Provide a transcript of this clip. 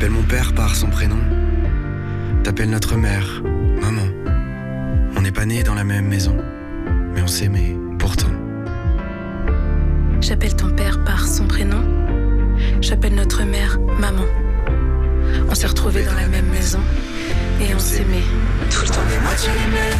J'appelle mon père par son prénom. T'appelles notre mère, maman. On n'est pas nés dans la même maison, mais on s'aimait pourtant. J'appelle ton père par son prénom. J'appelle notre mère maman. On s'est retrouvés dans la même maison et on s'aimait tout le temps.